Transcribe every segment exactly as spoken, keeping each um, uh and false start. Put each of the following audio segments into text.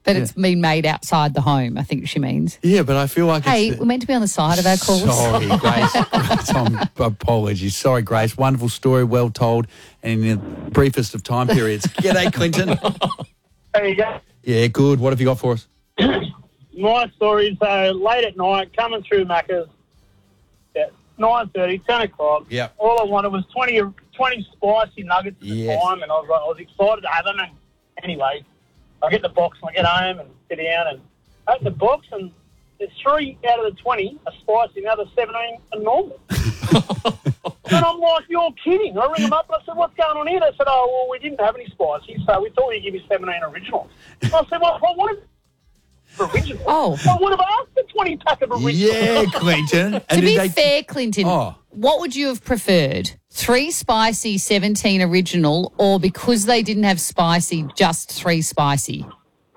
But yeah. It's been made outside the home, I think she means. Yeah, but I feel like hey, it's... we're meant to be on the side of our calls. Sorry, Grace. Tom, apologies. Sorry, Grace. Wonderful story, well told, and in the briefest of time periods. G'day, Clinton. There you go. Yeah, good. What have you got for us? My story is uh, late at night, coming through Macca's at nine thirty, ten o'clock. Yeah. All I wanted was twenty, twenty spicy nuggets at yes. the time, and I was, like, I was excited to have them. And anyway, I get the box and I get home and sit down and open the box, and there's three out of the twenty are spicy, and the other seventeen are normal. And I'm like, you're kidding. I ring them up and I said, what's going on here? They said, oh, well, we didn't have any spicy, so we thought we'd give you seventeen originals. And I said, well, I wanted original. Oh. I would have asked for twenty pack of original. Yeah, Clinton. To and be they... fair, Clinton, oh. what would you have preferred? Three spicy, seventeen original, or because they didn't have spicy, just three spicy?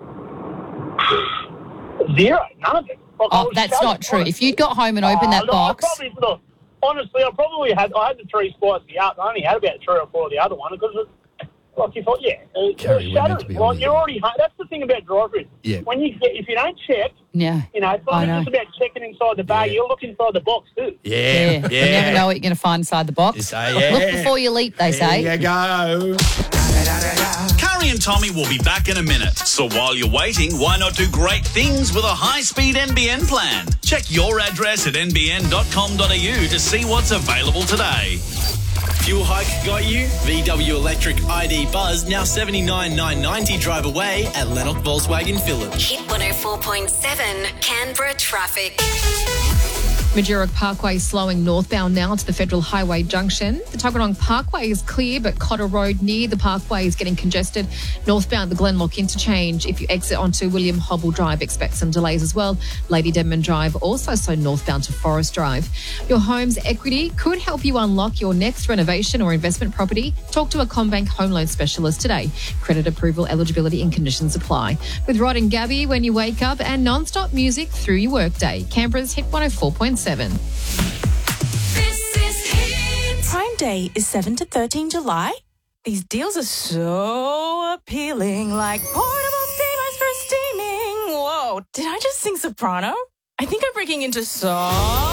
Zero. None of it. Like, oh, that's not true. Honestly. If you'd got home and opened oh, that look, box... I probably, look, honestly, I probably had I had the three spicy up. I only had about three or four of the other one because it Like you thought, yeah, it's shattering. Like you're already, that's the thing about drive-throughs. Yeah. When you get, if you don't check, yeah, you know, it's not just about checking inside the bag. Yeah. You're looking inside the box too. Yeah, yeah. yeah. You never know what you're going to find inside the box. Say, yeah. Look before you leap, they say. There you go. Curry and Tommy will be back in a minute. So while you're waiting, why not do great things with a high-speed N B N plan? Check your address at n b n dot com dot a u to see what's available today. Fuel hike got you? V W Electric I D Buzz now seventy-nine nine ninety drive away at Lennox Volkswagen Village. Hit one oh four point seven Canberra traffic. Majura Parkway slowing northbound now to the Federal Highway Junction. The Tuggeranong Parkway is clear, but Cotter Road near the parkway is getting congested. Northbound the Glenlock interchange. If you exit onto William Hobble Drive, expect some delays as well. Lady Denman Drive also so northbound to Forest Drive. Your home's equity could help you unlock your next renovation or investment property. Talk to a CommBank home loan specialist today. Credit approval, eligibility and conditions apply. With Rod and Gabby when you wake up and non-stop music through your workday. Canberra's Hit one oh four point seven. This is Hit. Prime Day is seven to thirteen July. These deals are so appealing, like portable steamers for steaming. Whoa, did I just sing soprano? I think I'm breaking into song.